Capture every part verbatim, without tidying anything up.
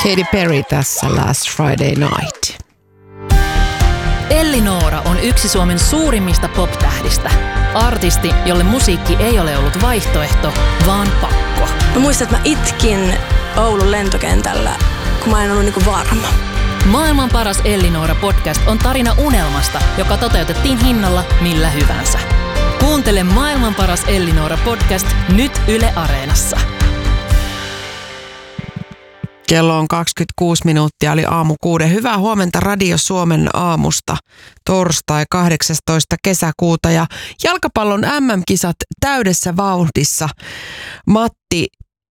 Katy Perry tässä Last Friday Night. Elli Noora on yksi Suomen suurimmista pop-tähdistä. Artisti, jolle musiikki ei ole ollut vaihtoehto, vaan pakko. Mä muistan, että mä itkin Oulun lentokentällä, kun mä en ollut niinku varma. Maailman paras Elli Noora podcast on tarina unelmasta, joka toteutettiin hinnalla millä hyvänsä. Kuuntele Maailman paras Elli Noora podcast nyt Yle Areenassa. Kello on kaksikymmentäkuusi minuuttia, eli aamu kuuden. Hyvää huomenta Radio Suomen aamusta, torstai kahdeksastoista kesäkuuta ja jalkapallon äm äm-kisat täydessä vauhdissa. Matti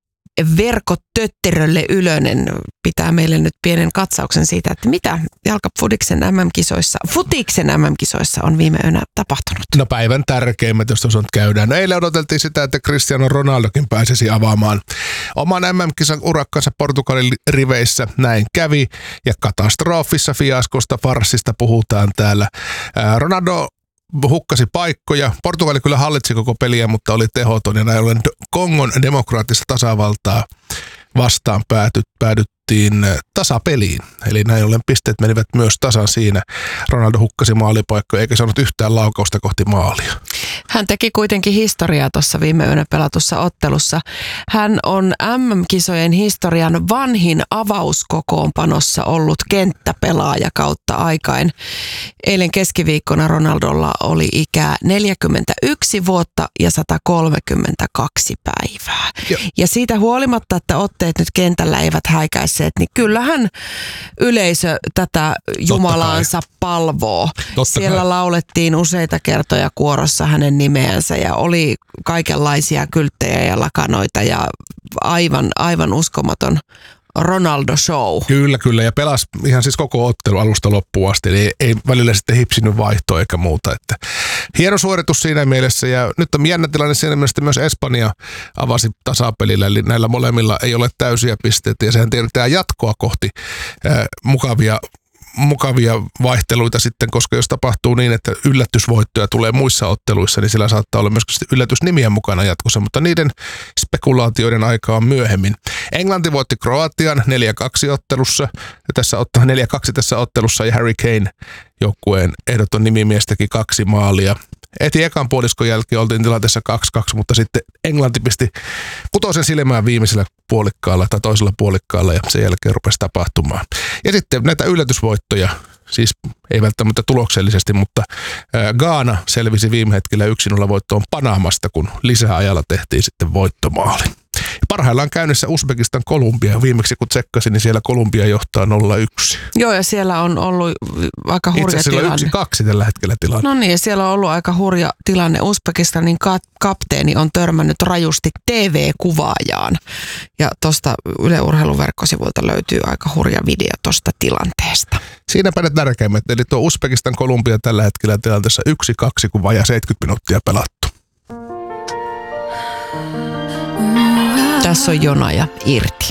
Verkkotötterölle Ylönen pitää meille nyt pienen katsauksen siitä, että mitä jalkapudiksen äm äm-kisoissa, futiksen äm äm-kisoissa on viime yönä tapahtunut. No päivän tärkeimmät, jos tuossa käydään. No eilen odoteltiin sitä, että Cristiano Ronaldokin pääsisi avaamaan oman äm äm-kisan urakkansa Portugalin riveissä. Näin kävi ja katastrofissa, fiaskosta, farssista puhutaan täällä. Ää, Ronaldo hukkasi paikkoja. Portugali kyllä hallitsi koko peliä, mutta oli tehoton ja näin ollen Kongon demokraattista tasavaltaa vastaan pääty, päädyttiin tasapeliin. Eli näin ollen pisteet menivät myös tasan siinä. Ronaldo hukkasi maalipaikkoja eikä saanut yhtään laukausta kohti maalia. Hän teki kuitenkin historiaa tuossa viime yönä pelatussa ottelussa. Hän on äm äm-kisojen historian vanhin avauskokoonpanossa ollut kenttäpelaaja kautta aikain. Eilen keskiviikkona Ronaldolla oli ikää neljäkymmentäyksi vuotta ja sata kolmekymmentäkaksi päivää. Joo. Ja siitä huolimatta, että otteet nyt kentällä eivät häikäisseet, niin kyllähän yleisö tätä jumalaansa palvoo. Totta Siellä kai. Laulettiin useita kertoja kuorossa hänen nimeänsä ja oli kaikenlaisia kylttejä ja lakanoita ja aivan, aivan uskomaton Ronaldo show. Kyllä, kyllä. Ja pelasi ihan siis koko ottelu alusta loppuun asti. Eli ei välillä sitten hipsinyt vaihtoa eikä muuta. Että hieno suoritus siinä mielessä. Ja nyt on jännä tilanne siinä mielessä, myös Espanja avasi tasapelillä. Eli näillä molemmilla ei ole täysiä pisteitä. Ja sehän tiedetään jatkoa kohti äh, mukavia mukavia vaihteluita sitten, koska jos tapahtuu niin, että yllätysvoittoja tulee muissa otteluissa, niin sillä saattaa olla myös yllätysnimiä mukana jatkossa, mutta niiden spekulaatioiden aika on myöhemmin. Englanti voitti Kroatian neljä kaksi ottelussa, ja tässä ottaa neljä kaksi tässä ottelussa, ja Harry Kane joukkueen ehdoton nimimies teki kaksi maalia. Eti ekan puoliskon jälkeen oltiin tilanteessa kaksi kaksi, mutta sitten Englanti pisti putosen silmään viimeisellä puolikkaalla tai toisella puolikkaalla ja sen jälkeen rupesi tapahtumaan. Ja sitten näitä yllätysvoittoja, siis ei välttämättä tuloksellisesti, mutta Ghana selvisi viime hetkellä yksi nolla voittoon Panamasta, kun lisäajalla tehtiin sitten voittomaali. Parhaillaan käynnissä Uzbekistan Kolumbia. Viimeksi kun tsekkasin, niin siellä Kolumbia johtaa nolla yksi. Joo, ja siellä on ollut aika hurja Itse tilanne. Itse yksi kaksi tällä hetkellä tilanne. No niin, ja siellä on ollut aika hurja tilanne. Uzbekistanin ka- kapteeni on törmännyt rajusti T V-kuvaajaan. Ja tuosta Yle Urheilun verkkosivuilta löytyy aika hurja video tuosta tilanteesta. Siinäpä ne tärkeimmät. Eli tuo Uzbekistan Kolumbia tällä hetkellä tilanteessa yksi kaksi, kun vajaa seitsemänkymmentä minuuttia pelattu. Tässä on Jona ja Irti.